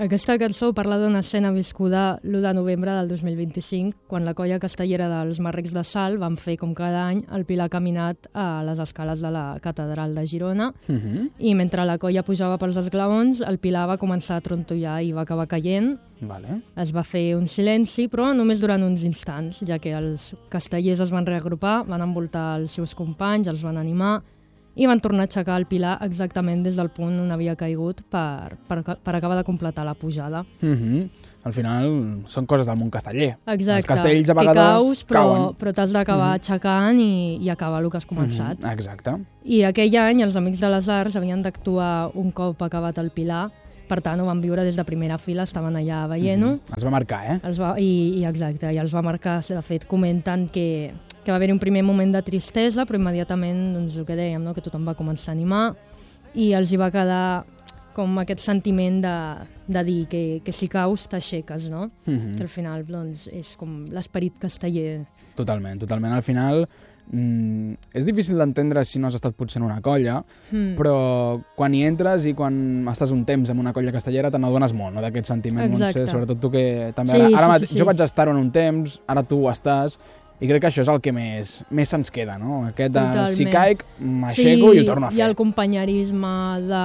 Aquesta cançó parla d'una escena viscuda l'1 de novembre del 2025, quan la colla castellera dels Marrecs de Salt van fer, com cada any, el Pilar caminat a les escales de la Catedral de Girona, i mentre la colla pujava pels esglaons, el Pilar va començar a trontollar i va acabar caient. Vale. Es va fer un silenci, però només durant uns instants, ja que els castellers es van reagrupar, van envoltar els seus companys, els van animar, i van tornar a aixecar el Pilar exactament des del punt on havia caigut per acabar de completar la pujada. Al final són coses del món casteller. Exacte, Els castells a que vegades caus, però t'has d'acabar aixecant i acabar el que has començat. Exacte. I aquell any els Amics de les Arts havien d'actuar un cop acabat el Pilar, per tant ho van viure des de primera fila, estaven allà veient-ho. Els va marcar, Exacte, i els va marcar, de fet comenten que va haver-hi un primer moment de tristesa, però immediatament, doncs, el que dèiem, no? Que tothom va començar a animar i els hi va quedar com aquest sentiment de dir que si caus t'aixeques, no? Que al final doncs, és com l'esperit casteller. Totalment. Al final és difícil d'entendre si no has estat potser en una colla, però quan hi entres i quan estàs un temps en una colla castellera te n'adones molt, no? D'aquest sentiment, Montse, sobretot tu que també jo vaig estar-ho en un temps, ara tu ho estàs, i crec que això és el que més se'ns queda, no? Aquest de, si caic, m'aixeco i ho torno a fer. I el companyerisme de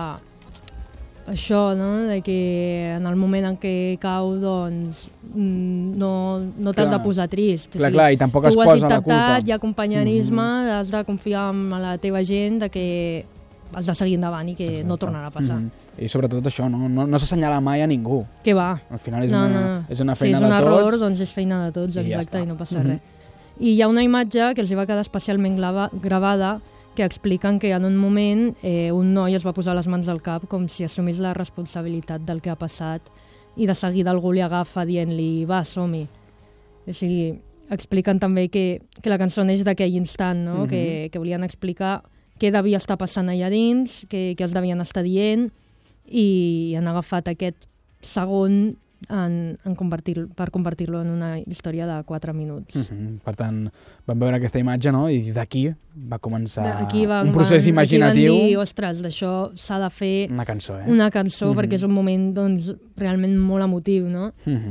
això, no? De que en el moment en què cau, doncs, no t'has de posar trist. Clar, i tampoc es posa la culpa. Tu ho has intentat, hi ha companyerisme, has de confiar en la teva gent, de que has de seguir endavant i que no tornarà a passar. I sobretot això, no s'assenyala mai a ningú. Què va? Al final és una feina de tots. Si és un error, doncs és feina de tots, exacte, i no passa res. I hi ha una imatge que els hi va quedar especialment gravada, que expliquen que en un moment un noi es va posar les mans al cap com si assumís la responsabilitat del que ha passat i de seguida algú li agafa dient-li va, som-hi. O sigui, expliquen també que la cançó neix d'aquell instant, no? Que volien explicar què devia estar passant allà dins, què es devien estar dient, i han agafat aquest segon per convertir-lo en una història de 4 minuts. Per tant, vam veure aquesta imatge, no? I d'aquí va començar un Aquí procés imaginatiu. van dir, ostres, d'això s'ha de fer una cançó, una cançó, perquè és un moment doncs, realment molt emotiu, no?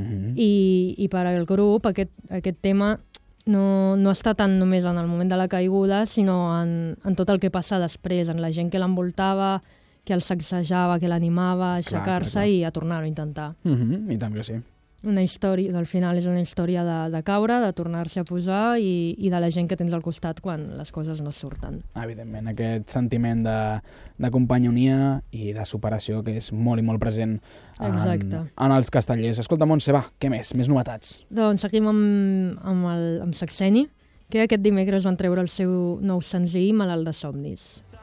I per al grup aquest tema no està tant només en el moment de la caiguda, sinó en tot el que passa després, en la gent que l'envoltava, que el sacsejava, que l'animava a aixecar-se i a tornar-ho a intentar. I tant que sí. Una història, al final és una història de caure, de tornar-se a posar i de la gent que tens al costat quan les coses no surten. Evidentment, aquest sentiment de companyonia i de superació que és molt i molt present en els castellers. Escolta, Montse, va, què més? Més novetats? Doncs seguim amb Saxeni, que aquest dimecres van treure el seu nou senzill Malalt de somnis.